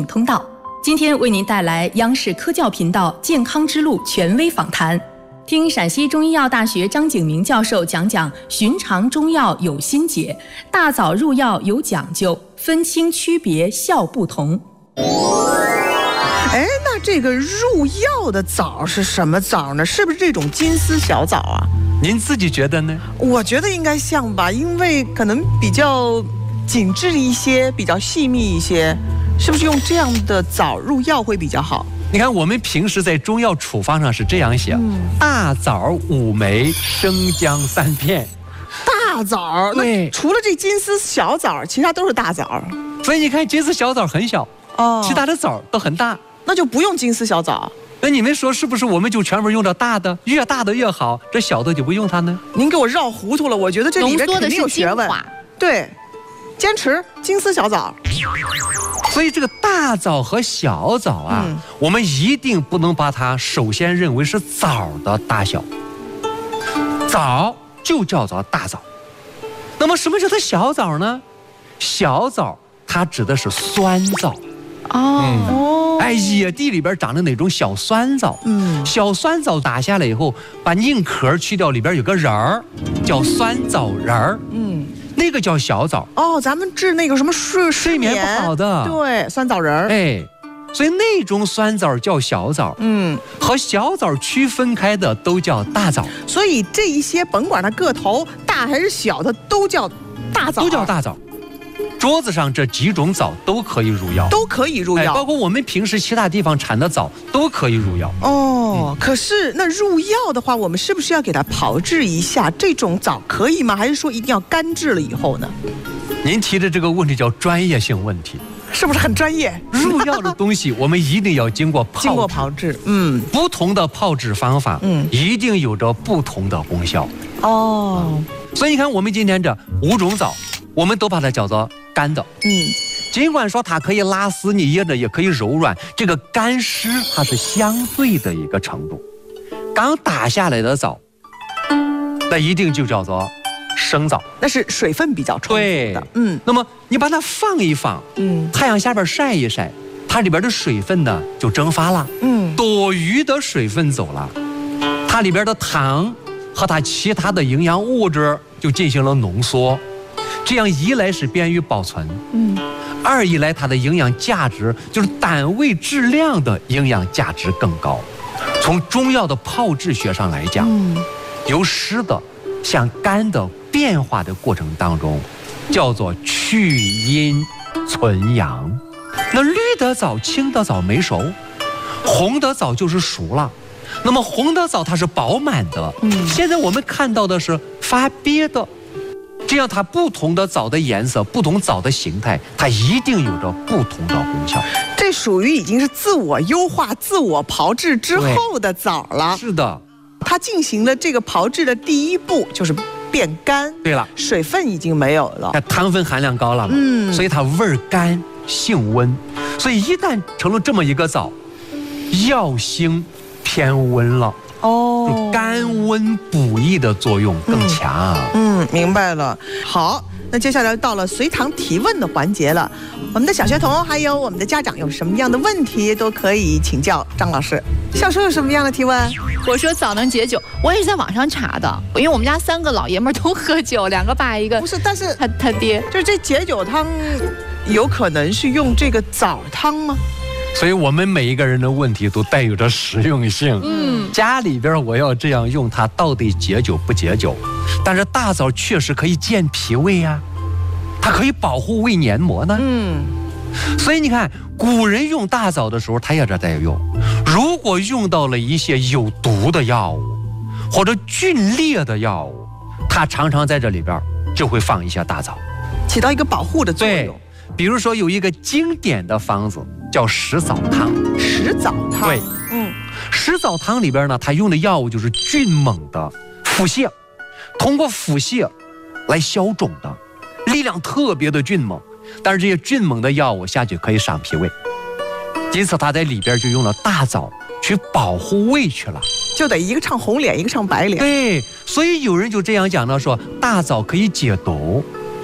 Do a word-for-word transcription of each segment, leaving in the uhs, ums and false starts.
通道。今天为您带来央视科教频道健康之路权威访谈，听陕西中医药大学张景明教授讲讲寻常中药有心解，大枣入药有讲究，分清区别效不同。 哎，那这个入药的枣是什么枣呢？是不是这种金丝小枣啊？ 您自己觉得呢？ 我觉得应该像吧，因为可能比较紧致一些，比较细密一些，是不是用这样的枣入药会比较好？ 你看，我们平时在中药处方上是这样写：嗯、大枣五枚，生姜三片。 大枣， 对， 除了这金丝小枣，其他都是大枣。 所以你看，金丝小枣很小，哦，其他的枣都很大， 那就不用金丝小枣。 那你们说是不是我们就全部用着大的，越大的越好，这小的就不用它呢？ 您给我绕糊涂了，我觉得这里面肯定有学问。对，坚持金丝小枣。 所以这个大枣和小枣啊，嗯、我们一定不能把它首先认为是枣的大小，枣就叫做大枣。那么什么叫做小枣呢？小枣它指的是酸枣。哦。嗯哎，野地里边长的那种小酸枣，嗯，小酸枣打下来以后，把硬壳去掉，里边有个仁儿，叫酸枣仁儿，嗯，那个叫小枣。哦， 咱们治那个什么睡睡眠不好的， 对，酸枣仁儿。 哎，所以那种酸枣叫小枣，嗯，和小枣区分开的都叫大枣。 所以这一些甭管它个头大还是小，它都叫大枣， 都叫大枣。桌子上这几种枣都可以入药， 都可以入药， 哎，包括我们平时其他地方产的枣都可以入药。 哦，嗯、可是那入药的话，我们是不是要给它炮制一下？这种枣可以吗？还是说一定要干制了以后呢？ 您提的这个问题叫专业性问题， 是不是很专业？ 入药的东西我们一定要经过炮制， 经过炮制，嗯， 不同的炮制方法，嗯，一定有着不同的功效。哦，嗯、所以你看，我们今天这五种枣，我们都把它叫做干的，嗯，尽管说它可以拉丝，你捏着也可以柔软，这个干湿它是相对的一个程度。刚打下来的枣，那一定就叫做生枣， 那是水分比较充足的，嗯。 那么你把它放一放，嗯，太阳下边晒一晒，它里边的水分呢就蒸发了，嗯，多余的水分走了，它里边的糖和它其他的营养物质就进行了浓缩。这样一来是便于保存，嗯，二一来它的营养价值就是单位质量的营养价值更高。从中药的炮制学上来讲，嗯，由湿的向干的变化的过程当中，叫做去阴存阳。那绿的枣、青的枣没熟，红的枣就是熟了。那么红的枣它是饱满的，嗯，现在我们看到的是发瘪的。这样它不同的枣的颜色，不同枣的形态，它一定有着不同的功效。 这属于已经是自我优化、自我炮制之后的枣了。 是的， 它进行了这个炮制的第一步，就是变干。 对了， 水分已经没有了， 它糖分含量高了嘛，嗯，所以它味儿干，性温。所以一旦成了这么一个枣，药性偏温了。哦，甘温补益的作用更强。 嗯，嗯，明白了。好，那接下来到了随堂提问的环节了。我们的小学童还有我们的家长有什么样的问题都可以请教张老师。小时候有什么样的提问？ 我说枣能解酒，我也是在网上查的，因为我们家三个老爷们都喝酒，两个爸一个。 不是，但是他他爹就是这解酒汤，有可能是用这个枣汤吗？ 所以我们每一个人的问题都带有着实用性。嗯，家里边我要这样用它，到底解酒不解酒？但是大枣确实可以健脾胃呀、啊，它可以保护胃黏膜呢。嗯，所以你看，古人用大枣的时候，他也在用。如果用到了一些有毒的药物或者峻烈的药物，他常常在这里边就会放一些大枣， 起到一个保护的作用。 对，比如说有一个经典的方子。叫石枣汤， 石枣汤， 对，嗯，石枣汤里边呢，它用的药物就是迅猛的腹泻，通过腹泻来消肿的，力量特别的迅猛。但是这些迅猛的药物下去可以伤脾胃，因此它在里边就用了大枣去保护胃去了， 就得一个唱红脸，一个唱白脸。 对，所以有人就这样讲了，说大枣可以解毒，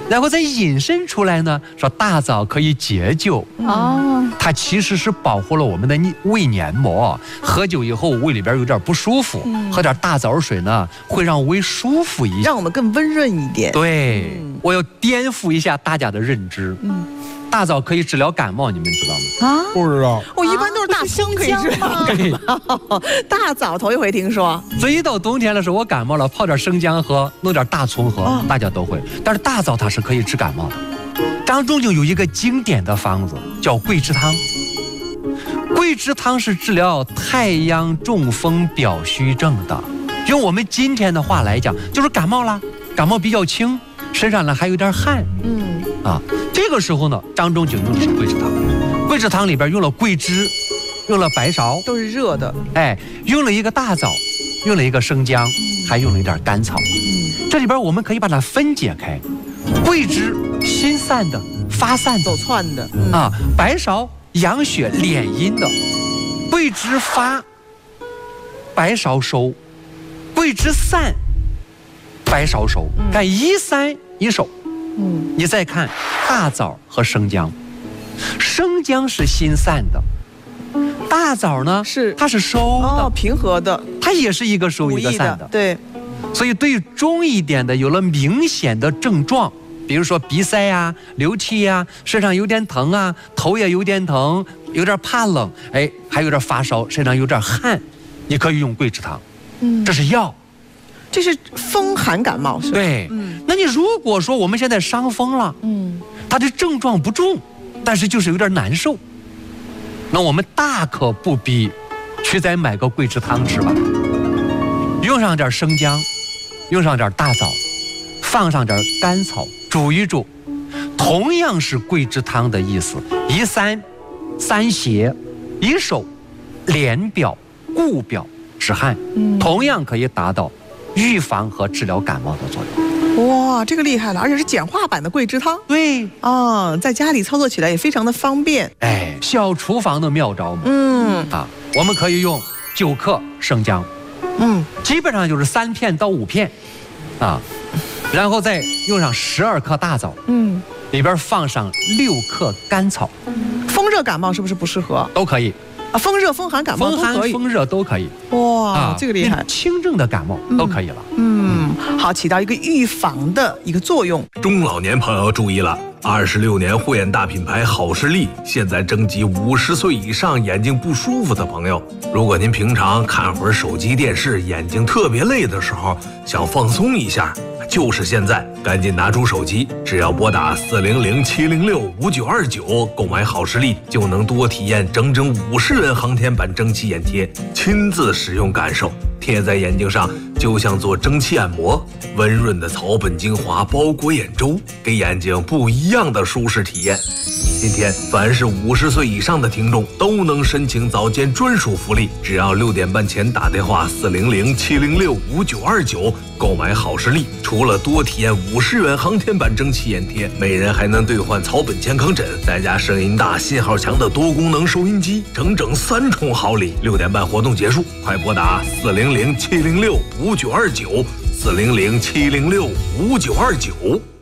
然后再引申出来呢，说大枣可以解酒哦，它其实是保护了我们的胃黏膜，喝酒以后胃里边有点不舒服，嗯、喝点大枣水呢会让胃舒服一下， 让我们更温润一点。 对，嗯、我要颠覆一下大家的认知。嗯。大枣可以治疗感冒，你们知道吗？啊， 不知道。 我、哦、一般都是大葱可以治疗感冒，大枣头一回听说。 所以一到冬天的时候，我感冒了，泡点生姜喝，弄点大葱喝，哦、大家都会。但是大枣它是可以治感冒的。张仲景有一个经典的方子叫桂枝汤，桂枝汤是治疗太阳中风表虚症的。用我们今天的话来讲，就是感冒啦，感冒比较轻，身上呢还有点汗。嗯啊。这个时候呢，张仲景用的是桂枝汤，桂枝汤里边用了桂枝，用了白芍， 都是热的， 哎，用了一个大枣，用了一个生姜，还用了一点甘草。嗯，这里边我们可以把它分解开，桂枝心散的、发散的、 走窜的、 嗯、啊，白芍养血敛阴的，桂枝发，白芍收，桂枝散，白芍收，嗯、看一散一收。嗯，你再看大枣和生姜，生姜是心散的，大枣呢是它是收的， 哦，平和的， 它也是一个收一个散的， 对。 所以对于中一点的，有了明显的症状，比如说鼻塞啊、流涕啊、身上有点疼啊、头也有点疼、有点怕冷，哎，还有点发烧、身上有点汗，你可以用桂枝汤，嗯，这是药。 这是风寒感冒是吧？ 对，嗯，那你如果说我们现在伤风了，嗯，它的症状不重，但是就是有点难受，那我们大可不必去再买个桂枝汤吃吧，用上点生姜，用上点大枣，放上点甘草，煮一煮，同样是桂枝汤的意思，一散散邪，一收敛表固表止汗，嗯，同样可以达到预防和治疗感冒的作用。 哇，这个厉害了，而且是简化版的桂枝汤。 对， 哦，在家里操作起来也非常的方便。 哎，小厨房的妙招嘛。嗯，啊，我们可以用九克生姜，嗯，基本上就是三片到五片，啊，然后再用上十二克大枣，嗯，里边放上六克甘草。 风热感冒是不是不适合？ 都可以。 啊，风热、风寒感冒都可以， 风寒、风热都可以。 哇，啊、这个厉害！ 轻症的感冒都可以了。 嗯，嗯好，起到一个预防的一个作用。 中老年朋友注意了，二十六年护眼大品牌好视力现在征集五十岁以上眼睛不舒服的朋友。如果您平常看会儿手机、电视，眼睛特别累的时候，想放松一下，就是现在，赶紧拿出手机，只要拨打四零零七零六五九二九购买好视力，就能多体验整整五十元航天版蒸汽眼贴，亲自使用感受，贴在眼睛上就像做蒸汽按摩，温润的草本精华包裹眼周，给眼睛不一样的舒适体验。今天凡是五十岁以上的听众都能申请早间专属福利，只要六点半前打电话四零零七零六五九二九购买好视力，除了多体验五十元航天版蒸汽眼贴，每人还能兑换草本健康枕，再加声音大、信号强的多功能收音机，整整三重好礼。六点半活动结束，快拨打四零零七零六五九二九四零零七零六五九二九。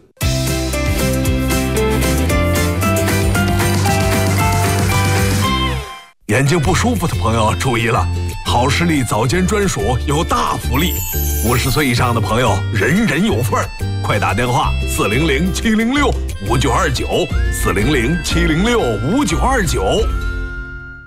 眼睛不舒服的朋友注意了，好视力早间专属有大福利，五十岁以上的朋友人人有份儿，快打电话四零零七零六五九二九四零零七零六五九二九。